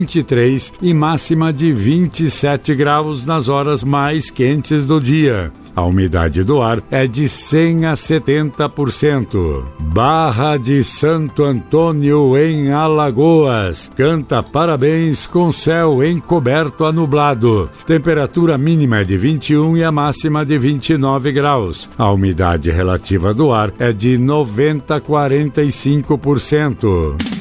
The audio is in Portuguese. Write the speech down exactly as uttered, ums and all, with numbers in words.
vinte e três e máxima de vinte e sete graus nas horas mais quentes do dia. A umidade do ar é de cem a setenta por cento. Barra de Santo Antônio, em Alagoas, canta parabéns com céu encoberto a nublado. Temperatura mínima é de vinte e um e a máxima de vinte e nove graus. A umidade relativa do ar é de noventa a quarenta e cinco por cento.